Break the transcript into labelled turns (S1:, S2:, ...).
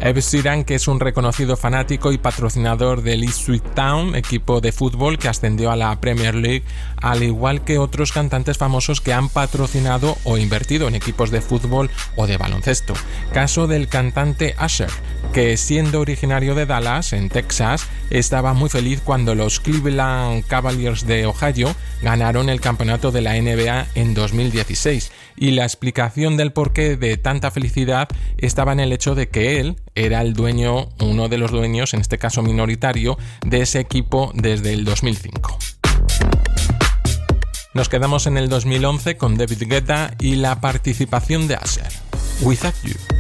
S1: Ed Sheeran, que es un reconocido fanático y patrocinador del Ipswich Town, equipo de fútbol que ascendió a la Premier League, al igual que otros cantantes famosos que han patrocinado o invertido en equipos de fútbol o de baloncesto. Caso del cantante Usher, que siendo originario de Dallas, en Texas, estaba muy feliz cuando los Cleveland Cavaliers de Ohio ganaron el campeonato de la NBA en 2016, y la explicación del porqué de tanta felicidad estaba en el hecho de que él era el dueño, uno de los dueños, en este caso minoritario, de ese equipo desde el 2005. Nos quedamos en el 2011 con David Guetta y la participación de Usher, Without You.